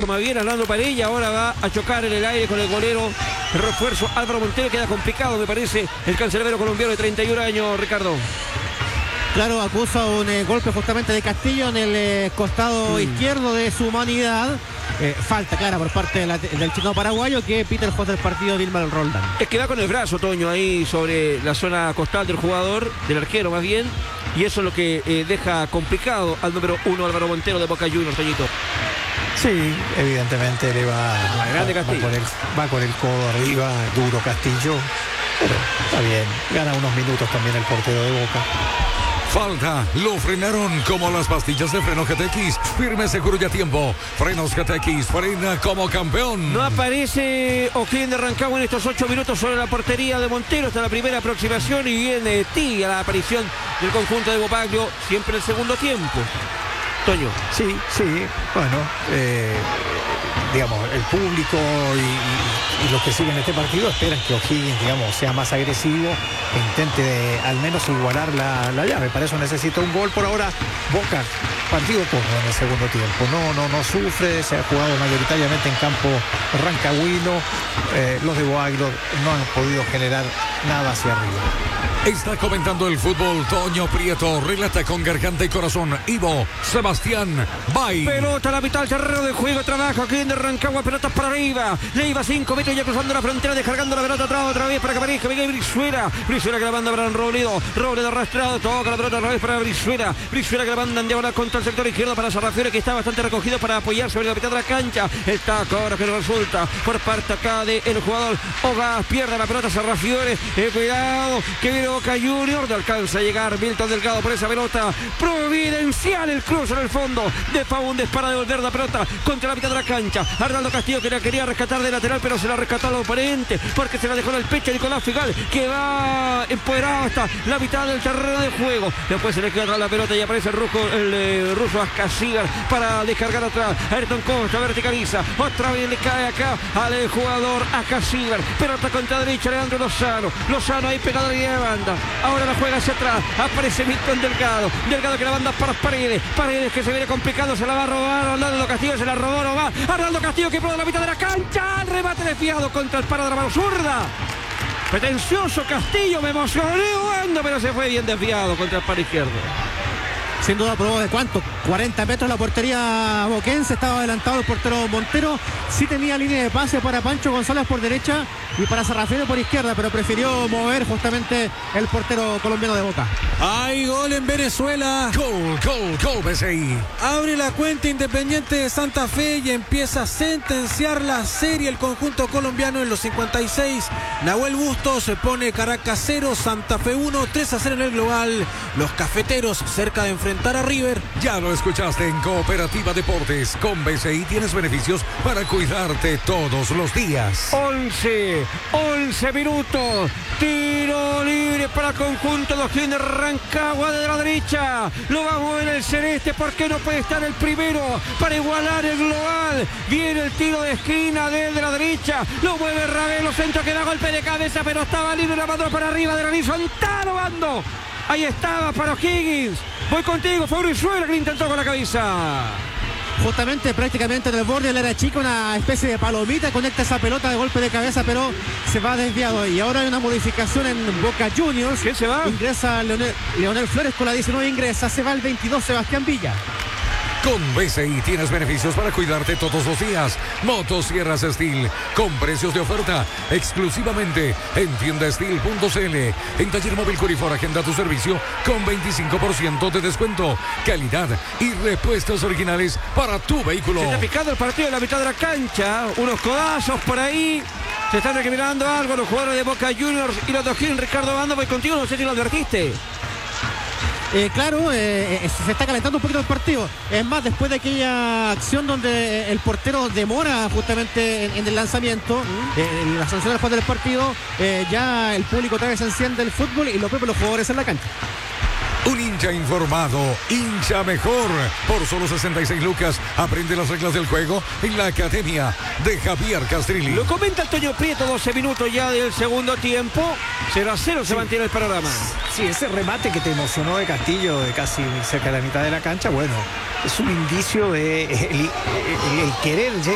más bien Arnaldo Parella, ahora va a chocar en el aire con el golero refuerzo Álvaro Montero. Queda complicado, me parece, el cancerbero colombiano de 31 años, Ricardo. Claro, acusa un golpe justamente de Castillo en el costado izquierdo de su humanidad. Falta clara por parte del chileno paraguayo que pita el juez del partido, Dilma Roldán. Es que va con el brazo, Toño, ahí sobre la zona costal del jugador, del arquero más bien, y eso es lo que deja complicado al número 1 Álvaro Montero de Boca Juniors, Toñito. Sí, evidentemente le va con el codo arriba, duro Castillo, pero está bien, gana unos minutos también el portero de Boca. Falta, lo frenaron como las pastillas de freno GTX. Firme, seguro y a tiempo. Frenos GTX, frena como campeón. No aparece O'Higgins de Rancagua en estos 8 minutos sobre la portería de Montero. Está la primera aproximación y viene tibia la aparición del conjunto de Bopaglio, siempre en el segundo tiempo. Toño. Sí, bueno, digamos, el público y los que siguen este partido esperan que O'Higgins, digamos, sea más agresivo e intente al menos igualar la llave. Para eso necesita un gol. Por ahora, Boca, partido poco en el segundo tiempo. No sufre, se ha jugado mayoritariamente en campo rancagüino. Los de Boaglio no han podido generar nada hacia arriba. Está comentando el fútbol Toño Prieto, relata con garganta y corazón Ivo Sebastián Bay. Pelota a la mitad del terreno de juego, trabaja aquí en Rancagua, pelotas para arriba, le iba 5 metros ya cruzando la frontera, descargando la pelota atrás otra vez para que aparezca Miguel Brizuela que la manda para Robledo arrastrado, toca la pelota otra vez para Brizuela que la manda en diagonal contra el sector izquierdo para Sarrafiore, que está bastante recogido para apoyar sobre la mitad de la cancha. El taco ahora que resulta por parte acá del jugador Ogas, pierde la pelota Sarrafiore, cuidado que viene Boca Juniors, no alcanza a llegar Milton Delgado por esa pelota providencial, el cruce en el fondo de Faúndez para devolver la pelota contra la mitad de la cancha. Arnaldo Castillo que la quería rescatar de lateral, pero se la rescató al oponente porque se la dejó en el pecho Nicolás Figal, que va empoderado hasta la mitad del terreno de juego. Después se le queda atrás la pelota y aparece el ruso Ascasigar para descargar atrás. Ayrton Costa verticaliza, otra vez le cae acá al jugador Ascasigar, pelota contra derecha Leandro Lozano ahí pegado a la línea de banda. Ahora la juega hacia atrás, aparece Milton Delgado que la manda para Paredes que se viene complicando, se la va a robar Arnaldo Castillo, se la robó, no va Arnaldo Castillo que pone la mitad de la cancha, el remate desviado contra el paro de la mano zurda. Pretencioso Castillo, me emocioné jugando, pero se fue bien desviado contra el paro izquierdo. Sin duda probó de cuánto, 40 metros la portería boquense, estaba adelantado el portero Montero, sí tenía línea de pase para Pancho González por derecha y para Sarrafiore por izquierda, pero prefirió mover justamente el portero colombiano de Boca. Hay gol en Venezuela. Gol, BCI. Abre la cuenta Independiente de Santa Fe y empieza a sentenciar la serie el conjunto colombiano en los 56. Nahuel Bustos se pone Caracas 0, Santa Fe 1, 3-0 en el global. Los cafeteros cerca de enfrentar a River. Ya lo escuchaste en Cooperativa Deportes. Con BCI tienes beneficios para cuidarte todos los días. 11 minutos. Tiro libre para el conjunto de O'Higgins de Rancagua de la derecha. Lo va a mover el celeste porque no puede estar el primero para igualar el global. Viene el tiro de esquina desde la derecha. Lo mueve Ravelo, centro que da golpe de cabeza, pero estaba libre, la mandó para arriba de Ranizo. Antaro Bando. Ahí estaba para O'Higgins. Voy contigo, fue Brizuela que le intentó con la cabeza. Justamente prácticamente en el borde del área chica, una especie de palomita, conecta esa pelota de golpe de cabeza, pero se va desviado. Y ahora hay una modificación en Boca Juniors. ¿Quién se va? Ingresa Leonel Flores con la 19, ingresa, se va el 22 Sebastián Villa. Con BCI tienes beneficios para cuidarte todos los días. Motosierras Steel con precios de oferta exclusivamente en tiendasteel.cl. En Taller Móvil Curifor agenda tu servicio con 25% de descuento. Calidad y repuestos originales para tu vehículo. Se está picando el partido en la mitad de la cancha. Unos codazos por ahí. Se están recriminando algo los jugadores de Boca Juniors y los de O'Higgins. Ricardo Bando, voy contigo, no sé si lo advertiste. Claro, se está calentando un poquito el partido. Es más, después de aquella acción donde el portero demora justamente en el lanzamiento, la sanción después del partido, ya el público otra vez enciende el fútbol y lo ve los jugadores en la cancha. Un hincha informado, hincha mejor. Por solo 66 lucas, aprende las reglas del juego en la academia de Javier Castrilli. Lo comenta Antonio Prieto, 12 minutos ya del segundo tiempo. 0-0 se mantiene el panorama. Sí, ese remate que te emocionó de Castillo, de casi cerca de la mitad de la cancha, bueno, es un indicio de el querer